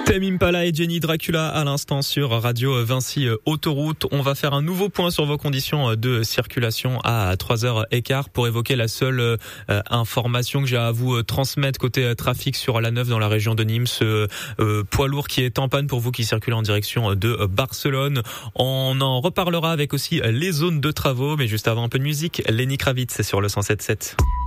Tame Impala et Jenny Dracula à l'instant sur Radio Vinci Autoroute. On va faire un nouveau point sur vos conditions de circulation à 3h15 pour évoquer la seule information que j'ai à vous transmettre côté trafic sur la 9 dans la région de Nîmes. Ce poids lourd qui est en panne pour vous qui circulez en direction de Barcelone. On en reparlera avec aussi les zones de travaux, mais juste avant un peu de musique. Lenny Kravitz sur le 107.7.